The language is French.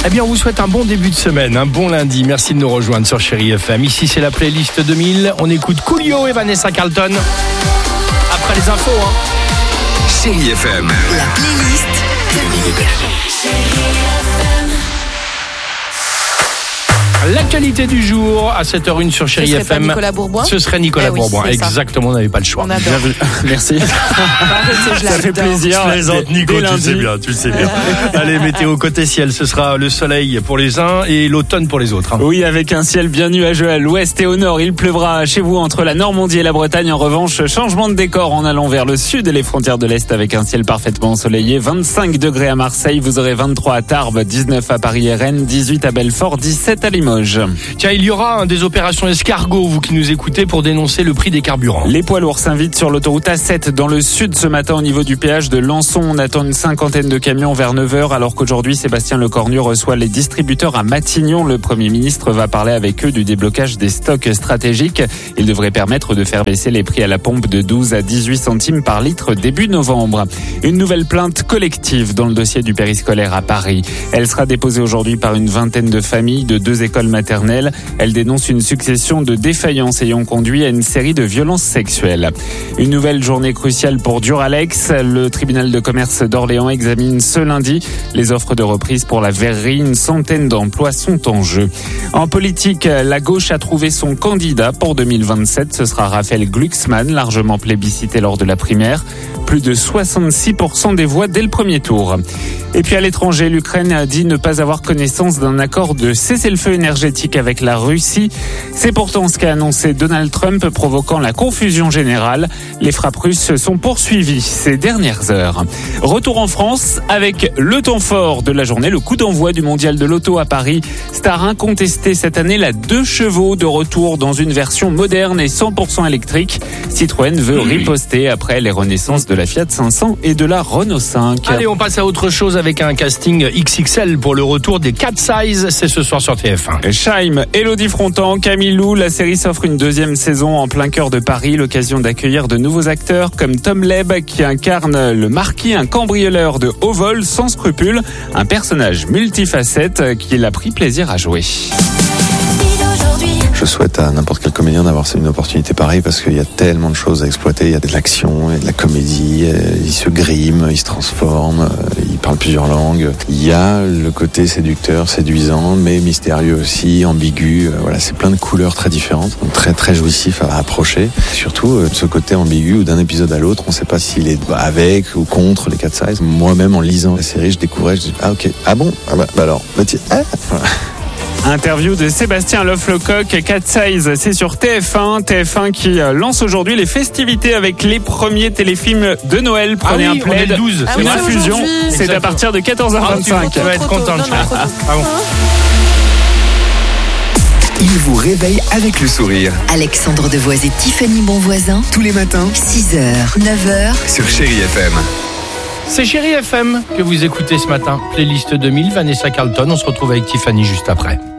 Eh bien, on vous souhaite un bon début de semaine, un bon lundi. Merci de nous rejoindre sur Chérie FM. Ici, c'est la playlist 2000. On écoute Coolio et Vanessa Carlton. Après les infos, Chérie FM. La playlist 2000. L'actualité du jour à 7h01 sur Chérie Ce serait FM. pas Nicolas Bourboin. Ce serait Nicolas Bourboin. c'est ça. Exactement, on n'avait pas le choix. On adore. Merci. Ça fait plaisir. Je plaisante, Nico, Dès tu lundi. sais bien, tu sais bien. Allez, météo côté ciel, ce sera le soleil pour les uns et l'automne pour les autres. Oui, avec un ciel bien nuageux à l'ouest et au nord. Il pleuvra chez vous entre la Normandie et la Bretagne. En revanche, changement de décor en allant vers le sud et les frontières de l'Est avec un ciel parfaitement ensoleillé. 25 degrés à Marseille, vous aurez 23 à Tarbes, 19 à Paris et Rennes, 18 à Belfort, 17 à Limoges. Tiens, il y aura des opérations escargot, vous qui nous écoutez, pour dénoncer le prix des carburants. Les poids lourds s'invitent sur l'autoroute A7 dans le sud ce matin au niveau du péage de Lançon. On attend une cinquantaine de camions vers 9h alors qu'aujourd'hui Sébastien Lecornu reçoit les distributeurs à Matignon. Le Premier ministre va parler avec eux du déblocage des stocks stratégiques. Il devrait permettre de faire baisser les prix à la pompe de 12 à 18 centimes par litre début novembre. Une nouvelle plainte collective dans le dossier du périscolaire à Paris. Elle sera déposée aujourd'hui par une vingtaine de familles de 2 écoles maternelles. Elle dénonce une succession de défaillances ayant conduit à une série de violences sexuelles. Une nouvelle journée cruciale pour Duralex. Le tribunal de commerce d'Orléans examine ce lundi les offres de reprise pour la verrerie. Une centaine d'emplois sont en jeu. En politique, la gauche a trouvé son candidat pour 2027. Ce sera Raphaël Glucksmann, largement plébiscité lors de la primaire. Plus de 66% des voix dès le premier tour. Et puis à l'étranger, l'Ukraine a dit ne pas avoir connaissance d'un accord de cessez-le-feu énergétique avec la Russie. C'est pourtant ce qu'a annoncé Donald Trump, provoquant la confusion générale. Les frappes russes se sont poursuivies ces dernières heures. Retour en France avec le temps fort de la journée, le coup d'envoi du mondial de l'auto à Paris. Star incontesté cette année, la 2 chevaux de retour dans une version moderne et 100% électrique. Citroën veut riposter après les renaissances de la Fiat 500 et de la Renault 5. Allez, on passe à autre chose avec un casting XXL pour le retour des Cat Size. C'est ce soir sur TF1. Scheim, Élodie Frontan, Camille Lou, la série s'offre une deuxième saison en plein cœur de Paris, l'occasion d'accueillir de nouveaux acteurs comme Tom Leb qui incarne le marquis, un cambrioleur de haut vol sans scrupules, un personnage multifacette qu'il a pris plaisir à jouer. Je souhaite à n'importe quel comédien d'avoir une opportunité pareille parce qu'il y a tellement de choses à exploiter. Il y a de l'action, il y a de la comédie, il se grime, il se transforme, il parle plusieurs langues. Il y a le côté séducteur, séduisant, mais mystérieux aussi, ambigu. Voilà, c'est plein de couleurs très différentes, donc très très jouissif à approcher. Surtout ce côté ambigu où d'un épisode à l'autre, on ne sait pas s'il est avec ou contre les Cat Size. Moi-même, en lisant la série, je découvrais, je dis ah ok, ah bon, ah bah alors, bah tiens, ah. Voilà. Interview de Sébastien Loefflecoq, Cat Size, c'est sur TF1. TF1 qui lance aujourd'hui les festivités avec les premiers téléfilms de Noël. Prenez un plaid, le 12. une infusion. C'est à partir de 14h25. Tu vas être content. Ah bon. Il vous réveille avec le sourire. Alexandre Devoise et Tiffany Bonvoisin, Tous les matins 6h, 9h. sur Chérie FM. C'est Chérie FM que vous écoutez ce matin. Playlist 2000, Vanessa Carlton. On se retrouve avec Tiffany juste après.